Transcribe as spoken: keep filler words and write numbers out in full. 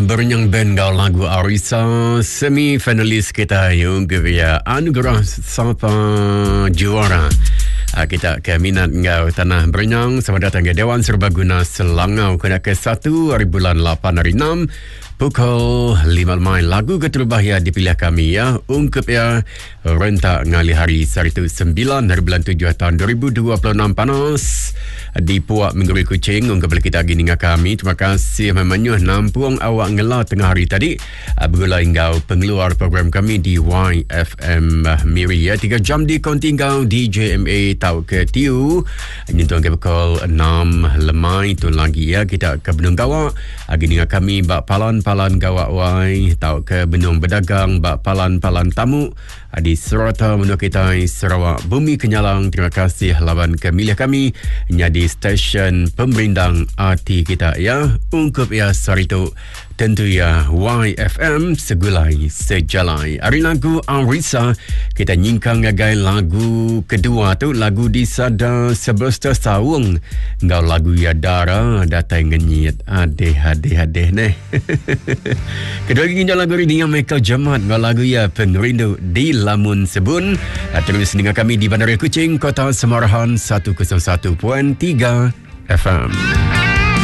Bernyang band gau lagu Arisa semi finalis kita yung gaya anugerah sapa juara. Uh, kita ke minat ngau tanah Bernyang sama datang ke Dewan Serbaguna Selangau kena ke satu hari bulan lapan hari enam pukul lima main. Lagu keterbahaya dipilih kami ya. Ungkep ya rentak ngali hari satu sembilan hari bulan tujuh tahun dua ribu dua puluh enam panas di Puak Mengguri Kuching. Ungkep kita gini dengan kami. Terima kasih memangnya nampung awak ngelah tengah hari tadi. Bergula inggau pengeluar program kami di Y F M Miri ya. Tiga jam di kontingau di J M A tau ke tiu. Nyentuh ke pukul enam lemai tu lagi ya. Kita ke Benung Gawak. Gini dengan kami bak palan-palan Gawak Y. Tau ke Benung Berdagang bak palan-palan tamu. Di Serata menurut kita Sarawak Bumi Kenyalang. Terima kasih lawan kemilih kami jadi stesen pemberindang arti kita ya. Ungkup ya saritu tentu ya Y F M segulai sejalai. Hari lagu Arisa kita nyingkang ngagai lagu kedua tu lagu di Sada Sebelas Tahun. Ngau lagu ya Dara datang ngenyit adeh adeh adeh neh. Kedua ginjal lagu ini dengan Michael Jamat ngau lagu ya Pengerindu di Lamun Sebun. Terus dengan kami di Bandar Kuching Kota Semarahan seratus satu perpuluhan tiga F M.